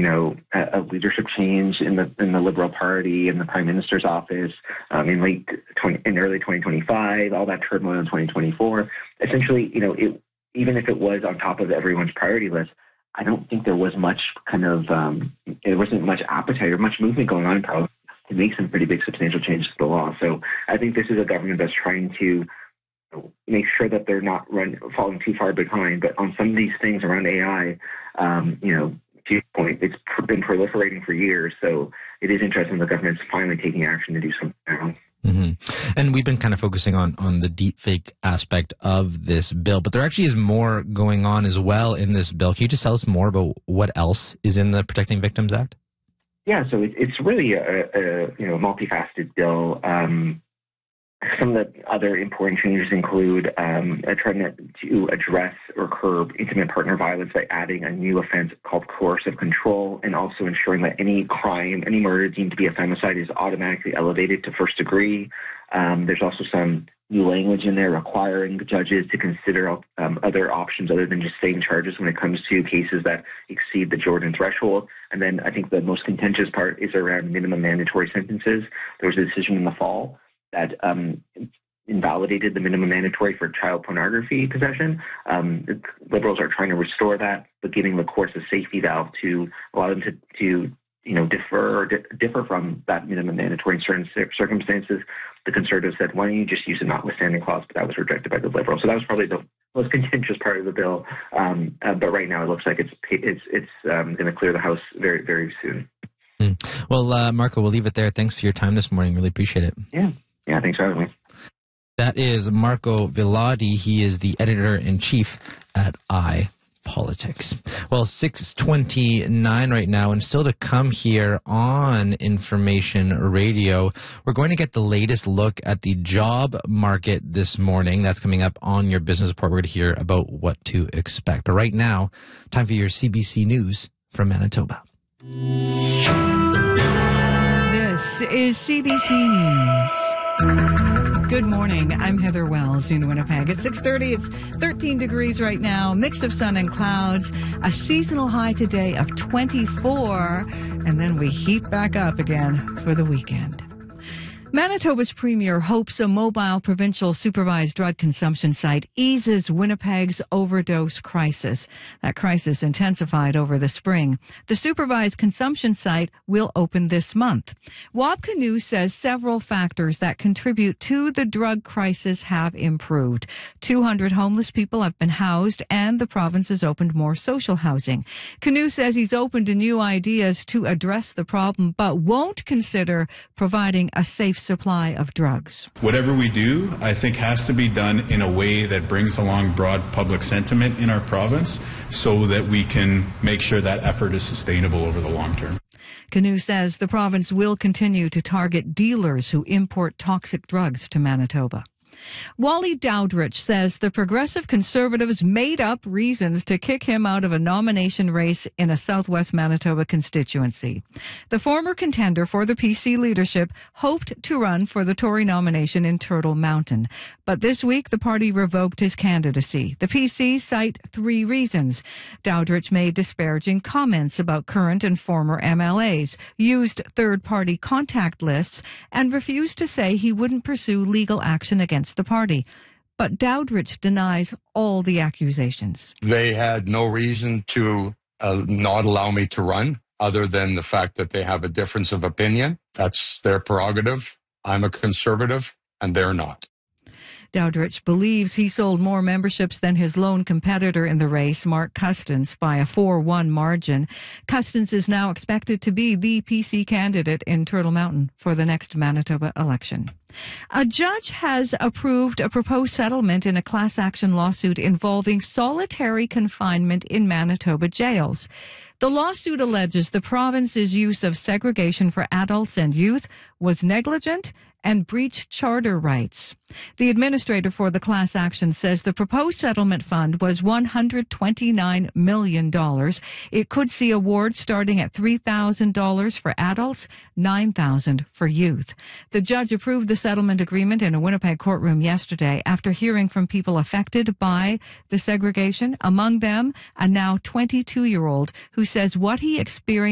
a leadership change in the Liberal Party and the Prime Minister's office in early 2025, all that turmoil in 2024. Essentially, even if it was on top of everyone's priority list, I don't think there was much there wasn't much appetite or much movement going on probably to make some pretty big substantial changes to the law. So I think this is a government that's trying to make sure that they're not falling too far behind. But on some of these things around AI, to your point, it's been proliferating for years. So it is interesting the government's finally taking action to do something now. Mm-hmm. And we've been kind of focusing on the deepfake aspect of this bill, but there actually is more going on as well in this bill. Can you just tell us more about what else is in the Protecting Victims Act? Yeah, so it's really a multifaceted bill. Some of the other important changes include trying to address or curb intimate partner violence by adding a new offense called coercive control, and also ensuring that any crime, any murder deemed to be a femicide is automatically elevated to first degree. There's also some new language in there requiring the judges to consider other options other than just staying charges when it comes to cases that exceed the Jordan threshold. And then I think the most contentious part is around minimum mandatory sentences. There was a decision in the fall that invalidated the minimum mandatory for child pornography possession. The Liberals are trying to restore that, but giving the courts a safety valve to allow them to differ from that minimum mandatory in certain circumstances. The Conservatives said, why don't you just use a notwithstanding clause? But that was rejected by the Liberals. So that was probably the most contentious part of the bill. But right now it looks like it's going to clear the House very, very soon. Well, Marco, we'll leave it there. Thanks for your time this morning. Really appreciate it. Yeah, thanks for having me. That is Marco Villadi. He is the editor-in-chief at iPolitics. Well, 6:29 right now, and still to come here on Information Radio, we're going to get the latest look at the job market this morning. That's coming up on your business report. We're going to hear about what to expect. But right now, time for your CBC News from Manitoba. This is CBC News. Good morning. I'm Heather Wells in Winnipeg. At 6:30, it's 13 degrees right now, mix of sun and clouds, a seasonal high today of 24, and then we heat back up again for the weekend. Manitoba's premier hopes a mobile provincial supervised drug consumption site eases Winnipeg's overdose crisis. That crisis intensified over the spring. The supervised consumption site will open this month. Wab Kinew says several factors that contribute to the drug crisis have improved. 200 homeless people have been housed, and the province has opened more social housing. Kinew says he's open to new ideas to address the problem, but won't consider providing a safe supply of drugs. Whatever we do, I think, has to be done in a way that brings along broad public sentiment in our province so that we can make sure that effort is sustainable over the long term. Kinew says the province will continue to target dealers who import toxic drugs to Manitoba. Wally Dowdrich says the Progressive Conservatives made up reasons to kick him out of a nomination race in a southwest Manitoba constituency. The former contender for the PC leadership hoped to run for the Tory nomination in Turtle Mountain. But this week, the party revoked his candidacy. The PC cite 3 reasons. Dowdrich made disparaging comments about current and former MLAs, used third-party contact lists, and refused to say he wouldn't pursue legal action against the party. But Dowdrich denies all the accusations. They had no reason to not allow me to run other than the fact that they have a difference of opinion. That's their prerogative. I'm a conservative, and they're not. Dowdrich believes he sold more memberships than his lone competitor in the race, Mark Custance, by a 4-1 margin. Custance is now expected to be the PC candidate in Turtle Mountain for the next Manitoba election. A judge has approved a proposed settlement in a class action lawsuit involving solitary confinement in Manitoba jails. The lawsuit alleges the province's use of segregation for adults and youth was negligent and breached charter rights. The administrator for the class action says the proposed settlement fund was $129 million. It could see awards starting at $3,000 for adults, $9,000 for youth. The judge approved the settlement agreement in a Winnipeg courtroom yesterday after hearing from people affected by the segregation, among them a now 22-year-old who says what he experienced